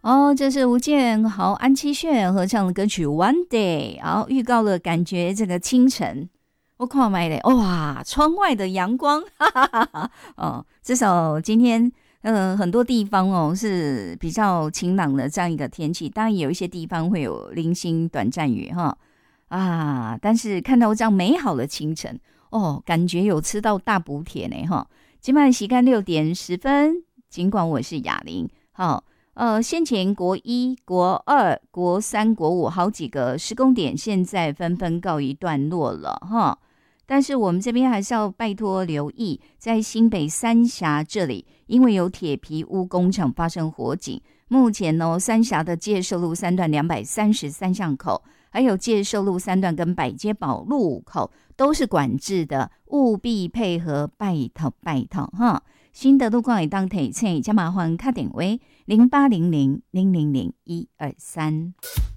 哦，这是吴建豪、安七炫合唱的歌曲《One Day》，好，预告了感觉这个清晨，我看买嘞，哇，窗外的阳光，哈哈哈哈！哦，至少今天，很多地方哦是比较晴朗的这样一个天气，当然有一些地方会有零星短暂雨哈，啊，但是看到这样美好的清晨，哦，感觉有吃到大补帖呢哈。今晚时间6:10，尽管我是雅玲，好。先前国一、国二、国三、国五好几个施工点，现在纷纷告一段落了哈。但是我们这边还是要拜托留意，在新北三峡这里，因为有铁皮屋工厂发生火警，目前呢，三峡的介寿路3段233巷口，还有介寿路3段跟百街堡路口都是管制的，务必配合，拜托拜托哈。新的路况会当提醒，请麻烦打电话0800000123。